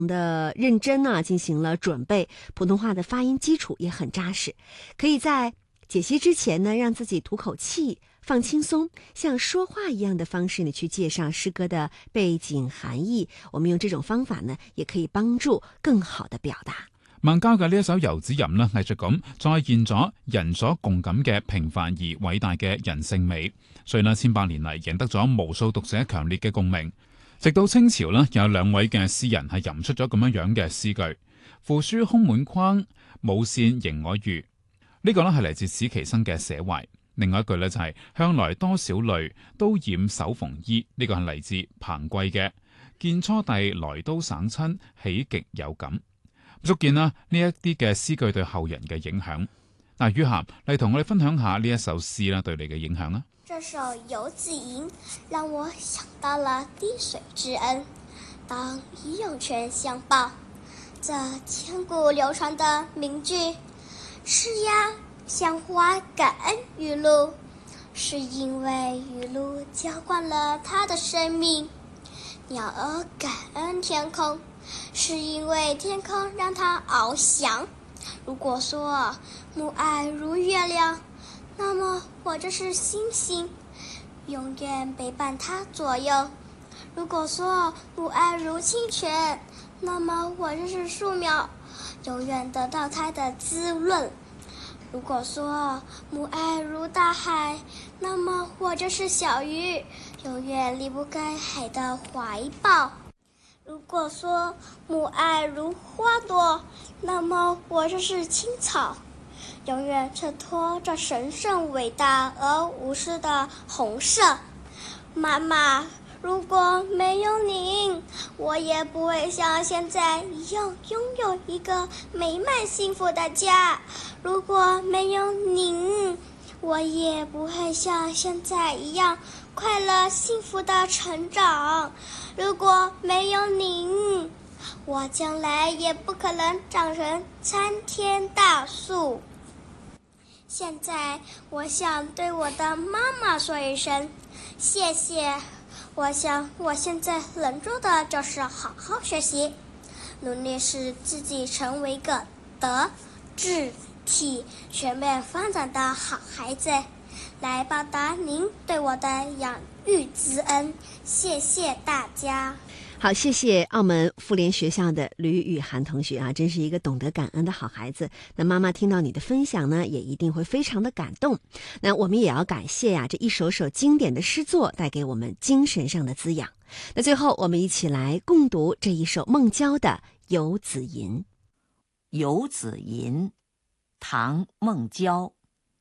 的认真呢，进行了准备，普通话的发音基础也很扎实。可以在解析之前呢，让自己吐口气，放轻松，像说话一样的方式呢，去介绍诗歌的背景含义。我們用這種方法呢，也可以幫助更好的表達。 孟郊嘅呢一首《遊子吟》呢，藝術咁再現咗人所共感嘅平凡而偉大嘅人性美，所以呢千百年嚟贏得咗無數讀者強烈嘅共鳴。直到清朝呢，有兩位嘅詩人係吟出咗咁樣嘅詩句：父書空滿框，母扇迎我語。呢個呢係嚟自史其生嘅寫懷。另外一句呢，就係向來多少淚，都染手縫衣。呢個係嚟自彭貴嘅見初弟來都省親，喜極有感。足見啦呢一啲嘅詩句對後人嘅影響。嗱，于涵嚟同我哋分享下呢一首詩啦對你嘅影響啦。 這首《遊子吟》讓我想到了滴水之恩，當以湧泉相報。這千古流傳的名句，是呀，像花感恩雨露，是因為雨露澆灌了他的生命。鳥兒感恩天空，是因為天空讓它翱翔。如果說母愛如月亮，那麼我就是星星，永遠陪伴它左右。如果說母愛如清泉，那麼我就是樹苗，永遠得到它的滋潤。如果說母愛如大海，那麼我就是小魚，永遠離不開海的懷抱。如果說母愛如花朵，那麼我就是青草，永遠襯托這神聖偉大而無私的紅色。媽媽，如果沒有您，我也不會像現在一樣擁有一個美滿幸福的家。如果沒有您，我也不會像現在一樣快樂幸福的成長。如果沒有您，我將來也不可能長成參天大樹。現在我想對我的媽媽說一聲謝謝。我想我現在能做的就是好好學習，努力使自己成為一個德智體全面發展的好孩子，來報答您對我的養育之恩。謝謝大家。 好，謝謝澳門婦聯學校的呂雨涵同學啊，真是一個懂得感恩的好孩子。那媽媽聽到你的分享呢，也一定會非常的感動。那我們也要感謝啊，這一首首經典的詩作帶給我們精神上的滋養。那最後我們一起來共讀這一首孟郊的《遊子吟》。《 遊子吟》唐·孟郊。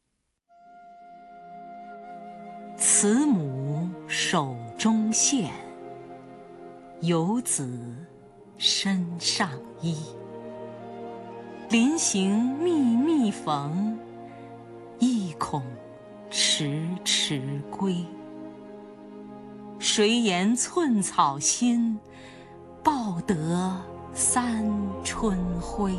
慈母手中線，游子身上衣。臨行密密縫，意恐遲遲歸。誰言寸草心，報得三春暉。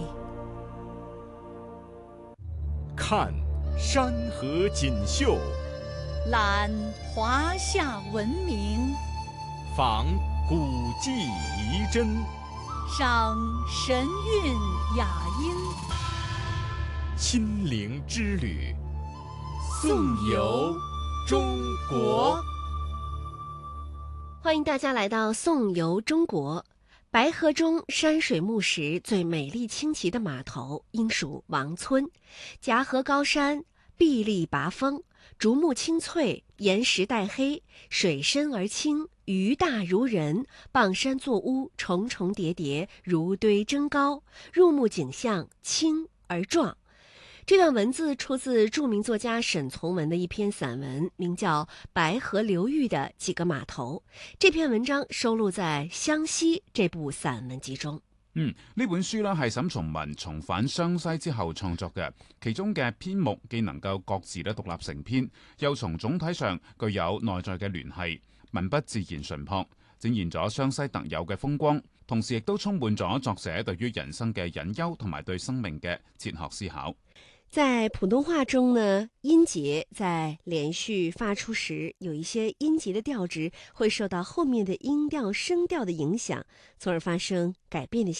看山河錦繡， 覽華夏文明， 訪古迹遺珍， 賞神韻雅音。 親臨之旅，宋遊中國。 歡迎大家來到宋遊中國。白河中山水木石最美麗清奇的碼頭應屬王村。夾河高山，壁立拔峰，竹木青翠，岩石帶黑，水深而清，魚大如人，傍山作屋，重重疊疊，如堆真高，入目景象清而壯。這段文字出自著名作家沈從文的一篇散文，名叫《白河流域的幾個碼頭》。這篇文章收錄在《湘西》這部散文集中。 呢本書呢係沈從文重返湘西之後創作嘅，其中嘅篇目既能夠各自咧獨立成篇，又從總體上具有內在嘅聯繫，文筆自然淳樸，展現咗湘西特有嘅風光，同時亦都充滿咗作者對於人生嘅隱憂同埋對生命嘅哲學思考。 在普通话中呢，音节在连续发出时，有一些音节的调值会受到后面的音调声调的影响，从而发生改变的